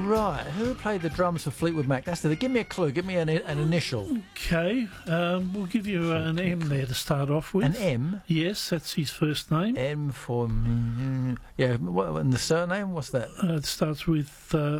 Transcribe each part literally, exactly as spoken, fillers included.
Right, who played the drums for Fleetwood Mac? That's the. Give me a clue. Give me an, an initial. Okay, um, we'll give you uh, an M there to start off with. An M? Yes, that's his first name. M for... Yeah, what, and the surname, what's that? Uh, it starts with uh,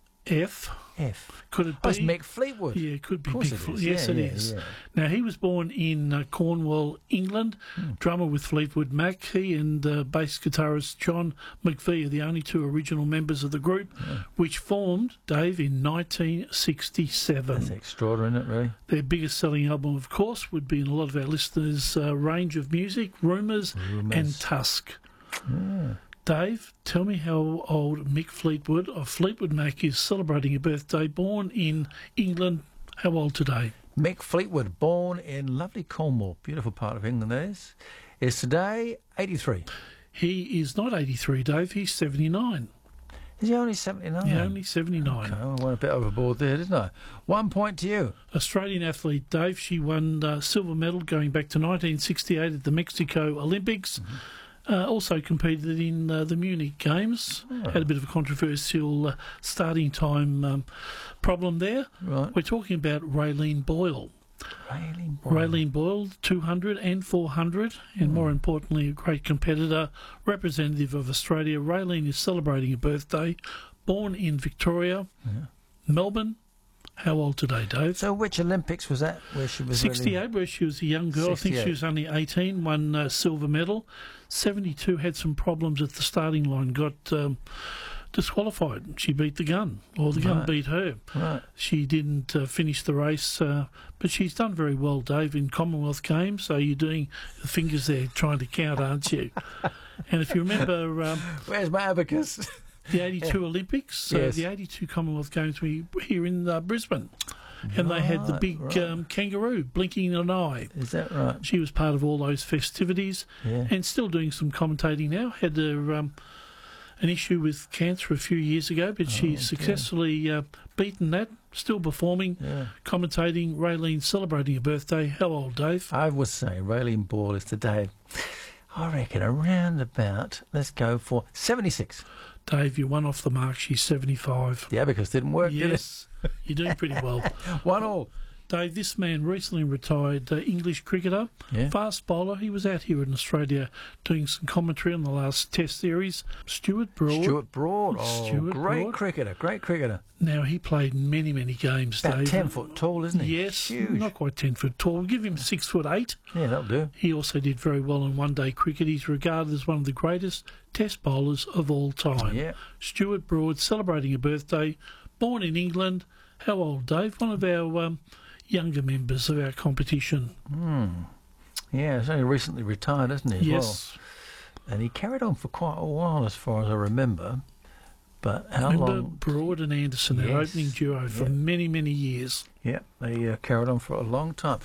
F. F. Could it be? Oh, it's Mick Fleetwood. Yeah, it could be Of course Mick it Fleetwood. is. Yes, Yeah, it yeah, is. yeah. Now, he was born in uh, Cornwall, England, Hmm. drummer with Fleetwood Mac. He and uh, bass guitarist John McVie are the only two original members of the group, Yeah. which formed, Dave, in nineteen sixty-seven. That's extraordinary, isn't it, really? Their biggest selling album, of course, would be in a lot of our listeners' uh, range of music, Rumours Rumours. and Tusk. Yeah. Dave, tell me how old Mick Fleetwood of Fleetwood Mac is celebrating a birthday, born in England. How old today? Mick Fleetwood, born in lovely Cornwall, beautiful part of England that is, is today eighty-three. He is not eighty-three, Dave. He's seventy-nine. Is he only seventy-nine? Yeah, only seventy-nine. Okay, I went a bit overboard there, didn't I? One point to you. Australian athlete, Dave. She won uh, silver medal going back to nineteen sixty-eight at the Mexico Olympics. Mm-hmm. Uh, also competed in uh, the Munich Games. Oh. Had a bit of a controversial uh, starting time um, problem there. Right. We're talking about Raylene Boyle. Raylene Boyle. Raylene Boyle, two hundred and four hundred, and more importantly, a great competitor, representative of Australia. Raylene is celebrating a birthday, born in Victoria, Yeah. Melbourne. How old today, Dave? So which Olympics was that where she was sixty-eight, really... where she was a young girl. I think she sixty-eight. was only eighteen, won uh, silver medal. seventy-two, had some problems at the starting line, got um, disqualified. She beat the gun, or the gun Right. beat her. Right. She didn't uh, finish the race, uh, but she's done very well, Dave, in Commonwealth Games. So you're doing the fingers there trying to count, aren't you? And if you remember um, Where's my abacus? the eighty-two Olympics, uh, Yes. the eighty-two Commonwealth Games were here in uh, Brisbane. And they had the Right, big right. um, kangaroo blinking an eye. Is that right? She was part of all those festivities Yeah. and still doing some commentating now. Had a, um, an issue with cancer a few years ago, but Oh, she's successfully uh, beaten that, still performing, Yeah. commentating. Raylene celebrating a birthday. How old, Dave? I would say Raylene Boyle is today, I reckon, around about, let's go for seventy-six. Dave, you're one off the mark. She's seventy-five. The abacus didn't work, did it? Yes, you're doing pretty well. One all. Dave, this man recently retired uh, English cricketer, Yeah. fast bowler. He was out here in Australia doing some commentary on the last Test series. Stuart Broad. Stuart Broad. Oh, Stuart great Broad. cricketer, great cricketer. Now, he played many, many games, About Dave. ten foot tall, isn't he? Yes, Huge. not quite ten foot tall. We'll give him six foot eight. Yeah, that'll do. He also did very well in one day cricket. He's regarded as one of the greatest Test bowlers of all time. Yeah. Stuart Broad celebrating a birthday, born in England. How old, Dave? One of our um, younger members of our competition. Hmm. Yeah, he's only recently retired, isn't he? as Yes. well? And he carried on for quite a while, as far as I remember. But how Remember long? Broad and Anderson, their Yes. opening duo for Yeah. many, many years. Yeah, they uh, carried on for a long time.